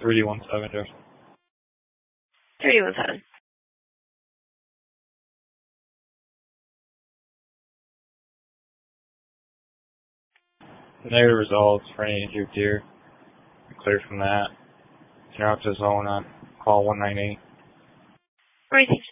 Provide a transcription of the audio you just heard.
3D17, Josh. 3D17. Negative results for any injured deer. Cleared from that. You're out to zone on call 198. Alright, thanks.